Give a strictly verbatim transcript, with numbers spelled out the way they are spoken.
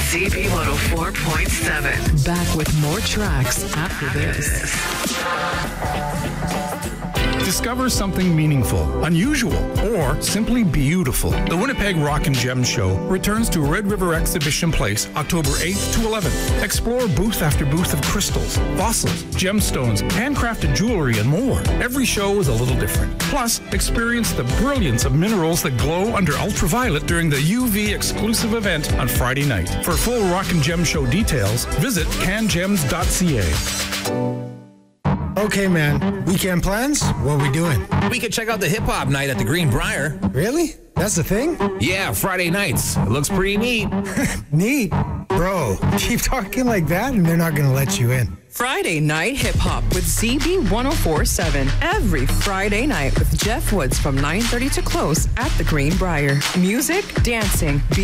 Z B one oh four point seven. Back with more tracks after this. Discover something meaningful, unusual, or simply beautiful. The Winnipeg Rock and Gem Show returns to Red River Exhibition Place October eighth to eleventh. Explore booth after booth of crystals, fossils, gemstones, handcrafted jewelry, and more. Every show is a little different. Plus, experience the brilliance of minerals that glow under ultraviolet during the U V exclusive event on Friday night. For full Rock and Gem Show details, visit can gems dot c a. Okay, man. Weekend plans? What are we doing? We could check out the hip hop night at the Green Briar. Really? That's the thing? Yeah, Friday nights. It looks pretty neat. Neat? Bro, keep talking like that and they're not going to let you in. Friday Night Hip Hop with Z B one oh four point seven. Every Friday night with Jeff Woods from nine thirty to close at the Green Briar. Music, dancing,